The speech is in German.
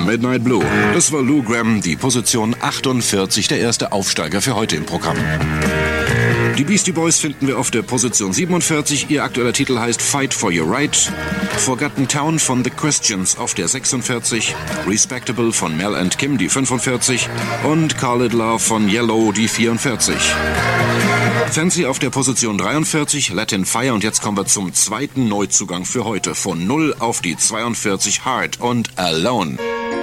Midnight Blue. Das war Lou Gramm, die Position 48, der erste Aufsteiger für heute im Programm. Die Beastie Boys finden wir auf der Position 47. Ihr aktueller Titel heißt Fight for Your Right. Forgotten Town von The Christians auf der 46. Respectable von Mel and Kim, die 45. Und Call It Love von Yellow, die 44. Fancy auf der Position 43, Latin Fire. Und jetzt kommen wir zum zweiten Neuzugang für heute. Von 0 auf die 42, Hard und Alone.